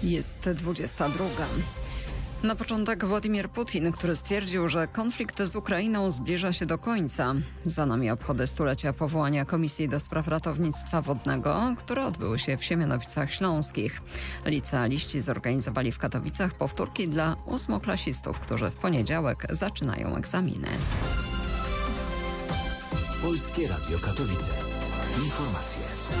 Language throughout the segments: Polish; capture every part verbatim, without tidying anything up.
Jest dwudziesta druga. Na początek Władimir Putin, który stwierdził, że konflikt z Ukrainą zbliża się do końca. Za nami obchody stulecia powołania Komisji do Spraw Ratownictwa Wodnego, które odbyły się w Siemianowicach Śląskich. Licealiści zorganizowali w Katowicach powtórki dla ósmoklasistów, którzy w poniedziałek zaczynają egzaminy. Polskie Radio Katowice. Informacje.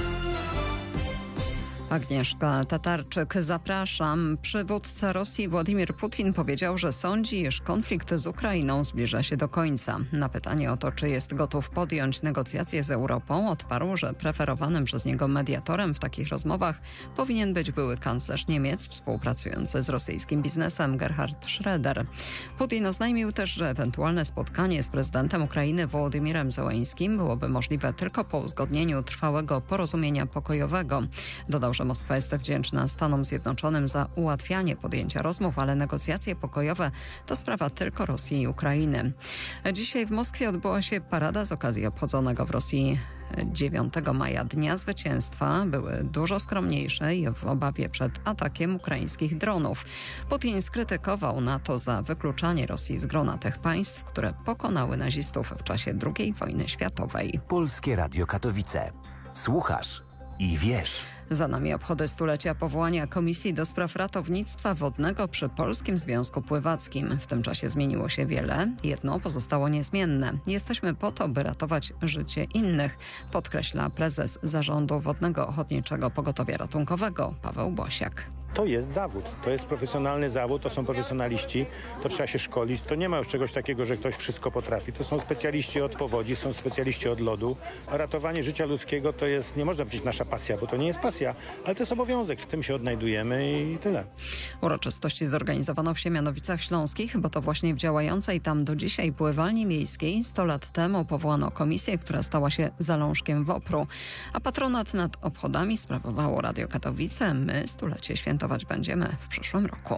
Agnieszka Tatarczyk, zapraszam. Przywódca Rosji Władimir Putin powiedział, że sądzi, iż konflikt z Ukrainą zbliża się do końca. Na pytanie o to, czy jest gotów podjąć negocjacje z Europą, odparł, że preferowanym przez niego mediatorem w takich rozmowach powinien być były kanclerz Niemiec współpracujący z rosyjskim biznesem Gerhard Schröder. Putin oznajmił też, że ewentualne spotkanie z prezydentem Ukrainy Wołodymirem Zełeńskim byłoby możliwe tylko po uzgodnieniu trwałego porozumienia pokojowego. Dodał, że Moskwa jest wdzięczna Stanom Zjednoczonym za ułatwianie podjęcia rozmów, ale negocjacje pokojowe to sprawa tylko Rosji i Ukrainy. Dzisiaj w Moskwie odbyła się parada z okazji obchodzonego w Rosji dziewiątego maja Dnia Zwycięstwa. Były dużo skromniejsze i w obawie przed atakiem ukraińskich dronów. Putin skrytykował NATO za wykluczanie Rosji z grona tych państw, które pokonały nazistów w czasie drugiej wojny światowej. Polskie Radio Katowice. Słuchasz i wiesz. Za nami obchody stulecia powołania Komisji do Spraw Ratownictwa Wodnego przy Polskim Związku Pływackim. W tym czasie zmieniło się wiele. Jedno pozostało niezmienne. Jesteśmy po to, by ratować życie innych, podkreśla prezes Zarządu Wodnego Ochotniczego Pogotowia Ratunkowego Paweł Bosiak. To jest zawód, to jest profesjonalny zawód, to są profesjonaliści, to trzeba się szkolić. To nie ma już czegoś takiego, że ktoś wszystko potrafi. To są specjaliści od powodzi, są specjaliści od lodu. A ratowanie życia ludzkiego to jest, nie można powiedzieć nasza pasja, bo to nie jest pasja, ale to jest obowiązek, w tym się odnajdujemy i tyle. Uroczystości zorganizowano w Siemianowicach Śląskich, bo to właśnie w działającej tam do dzisiaj pływalni miejskiej sto lat temu powołano komisję, która stała się zalążkiem WOPR-u, a patronat nad obchodami sprawowało Radio Katowice. My stulecie świętować będziemy w przyszłym roku.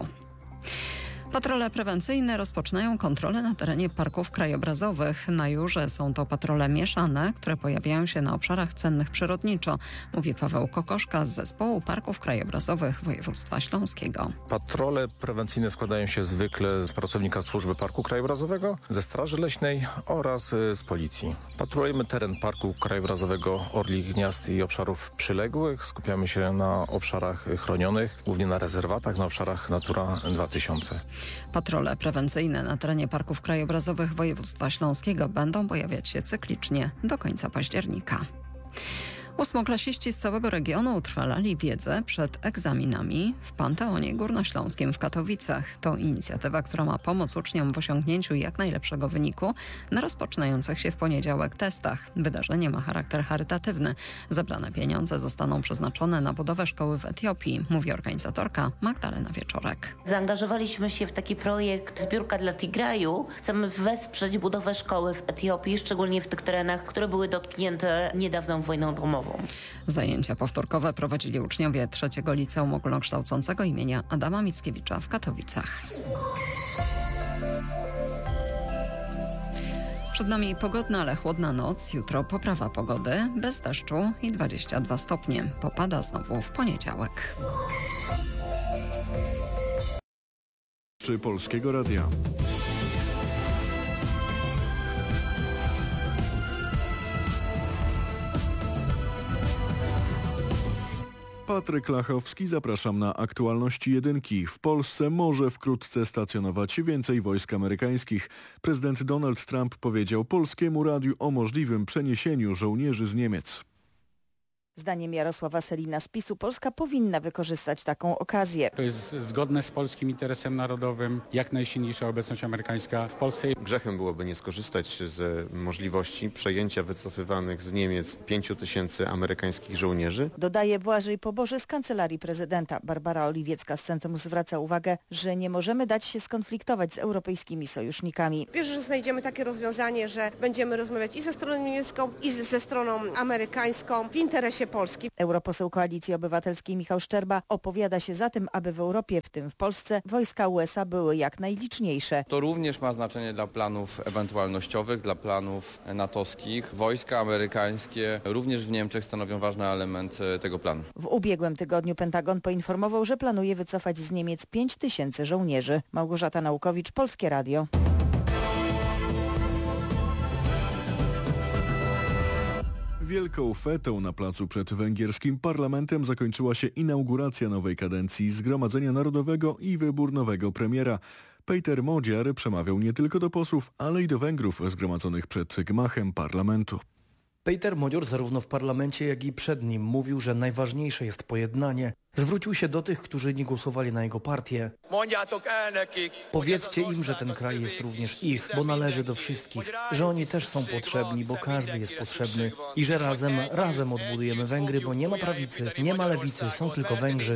Patrole prewencyjne rozpoczynają kontrolę na terenie parków krajobrazowych. Na Jurze są to patrole mieszane, które pojawiają się na obszarach cennych przyrodniczo, mówi Paweł Kokoszka z Zespołu Parków Krajobrazowych Województwa Śląskiego. Patrole prewencyjne składają się zwykle z pracownika Służby Parku Krajobrazowego, ze Straży Leśnej oraz z Policji. Patrolujemy teren Parku Krajobrazowego Orlich Gniazd i obszarów przyległych. Skupiamy się na obszarach chronionych, głównie na rezerwatach, na obszarach Natura dwa tysiące. Patrole prewencyjne na terenie parków krajobrazowych Województwa Śląskiego będą pojawiać się cyklicznie do końca października. Ósmoklasiści z całego regionu utrwalali wiedzę przed egzaminami w Panteonie Górnośląskim w Katowicach. To inicjatywa, która ma pomóc uczniom w osiągnięciu jak najlepszego wyniku na rozpoczynających się w poniedziałek testach. Wydarzenie ma charakter charytatywny. Zebrane pieniądze zostaną przeznaczone na budowę szkoły w Etiopii, mówi organizatorka Magdalena Wieczorek. Zaangażowaliśmy się w taki projekt Zbiórka dla Tigraju. Chcemy wesprzeć budowę szkoły w Etiopii, szczególnie w tych terenach, które były dotknięte niedawną wojną domową. Zajęcia powtórkowe prowadzili uczniowie trzeciego Liceum Ogólnokształcącego imienia Adama Mickiewicza w Katowicach. Przed nami pogodna, ale chłodna noc. Jutro poprawa pogody, bez deszczu i dwadzieścia dwa stopnie. Popada znowu w poniedziałek. Czy Polskiego Radia. Patryk Lachowski, zapraszam na aktualności jedynki. W Polsce może wkrótce stacjonować więcej wojsk amerykańskich. Prezydent Donald Trump powiedział Polskiemu Radiu o możliwym przeniesieniu żołnierzy z Niemiec. Zdaniem Jarosława Sellina z PiS-u Polska powinna wykorzystać taką okazję. To jest zgodne z polskim interesem narodowym, jak najsilniejsza obecność amerykańska w Polsce. Grzechem byłoby nie skorzystać z możliwości przejęcia wycofywanych z Niemiec pięciu tysięcy amerykańskich żołnierzy. Dodaje Błażej Poboży z Kancelarii Prezydenta. Barbara Oliwiecka z Centrum zwraca uwagę, że nie możemy dać się skonfliktować z europejskimi sojusznikami. Wierzę, że znajdziemy takie rozwiązanie, że będziemy rozmawiać i ze stroną niemiecką, i ze stroną amerykańską w interesie Polski. Europoseł Koalicji Obywatelskiej Michał Szczerba opowiada się za tym, aby w Europie, w tym w Polsce, wojska U S A były jak najliczniejsze. To również ma znaczenie dla planów ewentualnościowych, dla planów natowskich. Wojska amerykańskie również w Niemczech stanowią ważny element tego planu. W ubiegłym tygodniu Pentagon poinformował, że planuje wycofać z Niemiec pięć tysięcy żołnierzy. Małgorzata Naukowicz, Polskie Radio. Wielką fetą na placu przed węgierskim parlamentem zakończyła się inauguracja nowej kadencji Zgromadzenia Narodowego i wybór nowego premiera. Péter Magyar przemawiał nie tylko do posłów, ale i do Węgrów zgromadzonych przed gmachem parlamentu. Péter Magyar zarówno w parlamencie, jak i przed nim mówił, że najważniejsze jest pojednanie. Zwrócił się do tych, którzy nie głosowali na jego partię. Powiedzcie im, że ten kraj jest również ich, bo należy do wszystkich, że oni też są potrzebni, bo każdy jest potrzebny i że razem, razem odbudujemy Węgry, bo nie ma prawicy, nie ma lewicy, są tylko Węgrzy.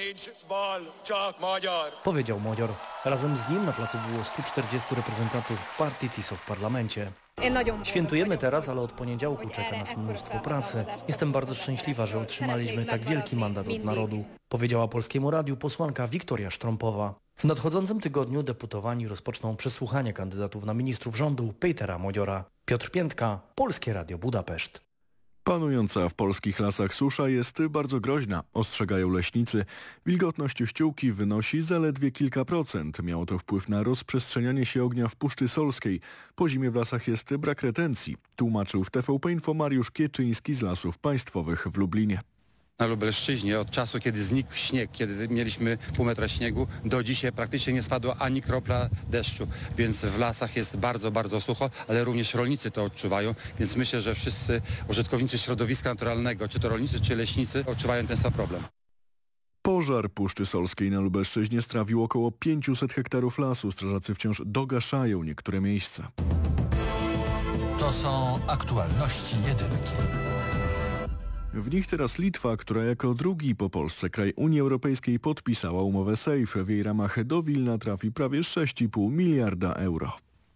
Powiedział Magyar. Razem z nim na placu było stu czterdziestu reprezentantów partii TISO w parlamencie. Świętujemy teraz, ale od poniedziałku czeka nas mnóstwo pracy. Jestem bardzo szczęśliwa, że otrzymaliśmy tak wielki mandat od narodu, powiedziała Polskiemu Radiu posłanka Wiktoria Sztrąpowa. W nadchodzącym tygodniu deputowani rozpoczną przesłuchanie kandydatów na ministrów rządu Pétera Magyara. Piotr Piętka, Polskie Radio Budapeszt. Panująca w polskich lasach susza jest bardzo groźna, ostrzegają leśnicy. Wilgotność ściółki wynosi zaledwie kilka procent. Miało to wpływ na rozprzestrzenianie się ognia w Puszczy Solskiej. Po zimie w lasach jest brak retencji, tłumaczył w T V P Info Mariusz Kieczyński z Lasów Państwowych w Lublinie. Na Lubelszczyźnie od czasu, kiedy znikł śnieg, kiedy mieliśmy pół metra śniegu, do dzisiaj praktycznie nie spadła ani kropla deszczu, więc w lasach jest bardzo, bardzo sucho, ale również rolnicy to odczuwają, więc myślę, że wszyscy użytkownicy środowiska naturalnego, czy to rolnicy, czy leśnicy, odczuwają ten sam problem. Pożar Puszczy Solskiej na Lubelszczyźnie strawił około pięćset hektarów lasu. Strażacy wciąż dogaszają niektóre miejsca. To są aktualności jedynki. W nich teraz Litwa, która jako drugi po Polsce kraj Unii Europejskiej podpisała umowę SAFE. W jej ramach do Wilna trafi prawie sześć i pół miliarda euro.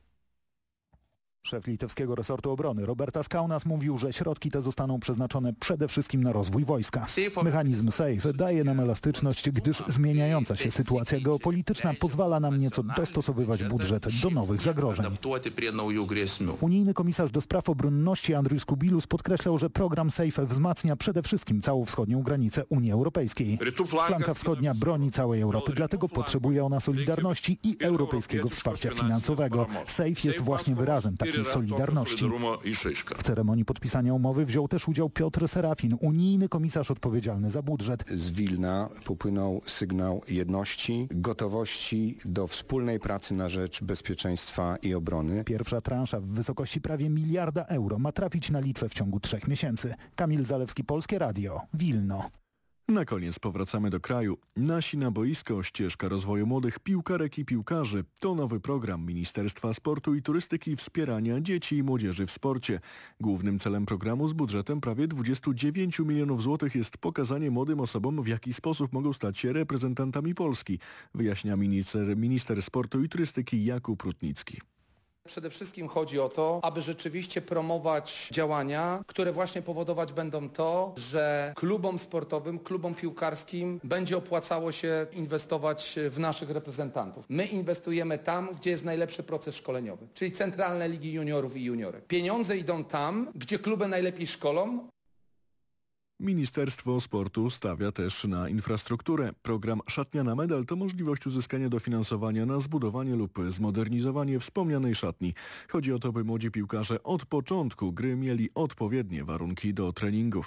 Szef litewskiego resortu obrony Robertas Kaunas mówił, że środki te zostaną przeznaczone przede wszystkim na rozwój wojska. Mechanizm SAFE daje nam elastyczność, gdyż zmieniająca się sytuacja geopolityczna pozwala nam nieco dostosowywać budżet do nowych zagrożeń. Unijny komisarz do spraw obronności Andrius Kubilus podkreślał, że program SAFE wzmacnia przede wszystkim całą wschodnią granicę Unii Europejskiej. Flanka wschodnia broni całej Europy, dlatego potrzebuje ona solidarności i europejskiego wsparcia finansowego. SAFE jest właśnie wyrazem takiej solidarności. W ceremonii podpisania umowy wziął też udział Piotr Serafin, unijny komisarz odpowiedzialny za budżet. Z Wilna popłynął sygnał jedności, gotowości do wspólnej pracy na rzecz bezpieczeństwa i obrony. Pierwsza transza w wysokości prawie miliarda euro ma trafić na Litwę w ciągu trzech miesięcy. Kamil Zalewski, Polskie Radio, Wilno. Na koniec powracamy do kraju. Nasi na boisko, ścieżka rozwoju młodych piłkarek i piłkarzy. To nowy program Ministerstwa Sportu i Turystyki wspierania dzieci i młodzieży w sporcie. Głównym celem programu z budżetem prawie dwudziestu dziewięciu milionów złotych jest pokazanie młodym osobom, w jaki sposób mogą stać się reprezentantami Polski, wyjaśnia minister, minister sportu i turystyki Jakub Rutnicki. Przede wszystkim chodzi o to, aby rzeczywiście promować działania, które właśnie powodować będą to, że klubom sportowym, klubom piłkarskim będzie opłacało się inwestować w naszych reprezentantów. My inwestujemy tam, gdzie jest najlepszy proces szkoleniowy, czyli centralne ligi juniorów i juniorek. Pieniądze idą tam, gdzie kluby najlepiej szkolą. Ministerstwo Sportu stawia też na infrastrukturę. Program Szatnia na medal to możliwość uzyskania dofinansowania na zbudowanie lub zmodernizowanie wspomnianej szatni. Chodzi o to, by młodzi piłkarze od początku gry mieli odpowiednie warunki do treningów.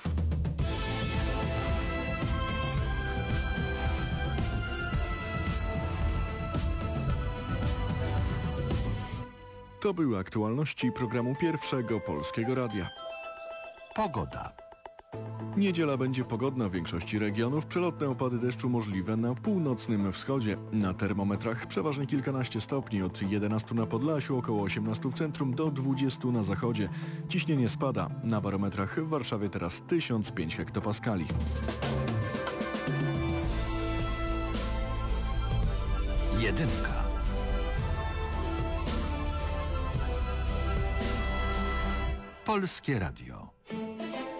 To były aktualności programu Pierwszego Polskiego Radia. Pogoda. Niedziela będzie pogodna w większości regionów. Przelotne opady deszczu możliwe na północnym wschodzie. Na termometrach przeważnie kilkanaście stopni, od jedenastu na Podlasiu, około osiemnastu w centrum do dwudziestu na zachodzie. Ciśnienie spada. Na barometrach w Warszawie teraz tysiąc pięć hektopaskali. Jedynka. Polskie Radio.